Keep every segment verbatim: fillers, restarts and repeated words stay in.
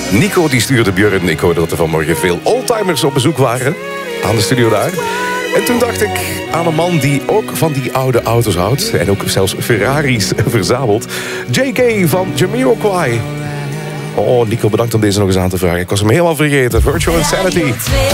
Nico die stuurde Björn. Ik hoorde dat er vanmorgen veel oldtimers op bezoek waren. Aan de studio daar. En toen dacht ik aan een man die ook van die oude auto's houdt. En ook zelfs Ferraris verzamelt. J K van Jamiroquai. Oh, Nico, bedankt om deze nog eens aan te vragen. Ik was hem helemaal vergeten. Virtual Insanity.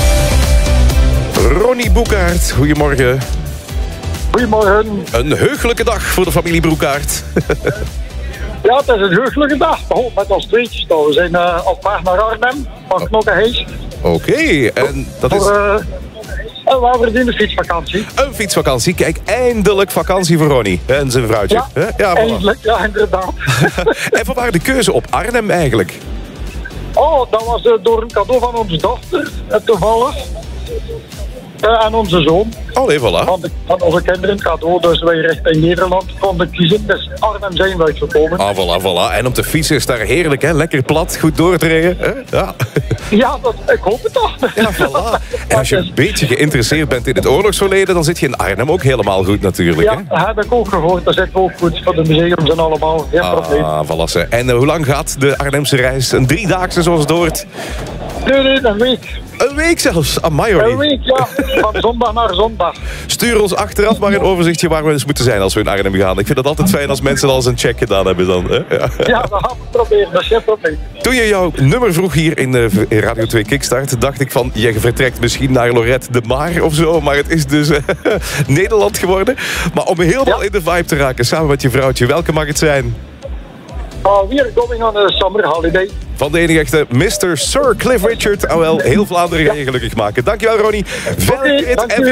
Ronnie Boekaert, goedemorgen. Goedemorgen. Een heugelijke dag voor de familie Broekaert. Ja, het is een heugelijke dag. Oh, met ons tweetjes toch. We zijn uh, op weg naar Arnhem, van Knokkenhees. Oké, okay, en dat is... Voor, uh, en we hebben een fietsvakantie. Een fietsvakantie. Kijk, eindelijk vakantie voor Ronnie en zijn vrouwtje. Ja, ja, eindelijk. Ja, inderdaad. En vanwaar de keuze op Arnhem eigenlijk? Oh, dat was uh, door een cadeau van onze dochter, uh, toevallig. Uh, en onze zoon. Oh, nee, voilà. Van, de, van onze kinderen een cadeau, dus wij richting Nederland konden kiezen. Dus Arnhem zijn we uitgekomen. Ah, voilà, voilà. En om te fietsen is daar heerlijk, hè? Lekker plat, goed doorrijden. Hè? Ja, ja dat, ik hoop het toch. Ja, voilà. En als je een beetje geïnteresseerd bent in het oorlogsverleden, dan zit je in Arnhem ook helemaal goed natuurlijk. Ja, dat heb ik ook gehoord. Dat zit ook goed voor de museums en allemaal. Geen ah, probleem. Voilà. En uh, hoe lang gaat de Arnhemse reis? Een driedaagse zoals het hoort? Nee, nee, een week. Een week zelfs? Amai, hoor. Een week, ja. Van zondag naar zondag. Stuur ons achteraf maar een overzichtje waar we eens moeten zijn als we in Arnhem gaan. Ik vind het altijd fijn als mensen al eens een check gedaan hebben dan. Hè? Ja. Ja, dat gaan we proberen. Dat is geen probleem. Toen je jouw nummer vroeg hier in uh, Radio twee Kickstart, dacht ik van, je vertrekt misschien naar Lorette de Mar of zo, maar het is dus uh, Nederland geworden. Maar om helemaal ja. in de vibe te raken, samen met je vrouwtje, welke mag het zijn? Uh, we are going on a summer holiday. Van de enige echte mister Sir Cliff Richard. Ah wel, heel Vlaanderen ga je gelukkig maken. Dankjewel, Ronnie. Veel Okay, rit en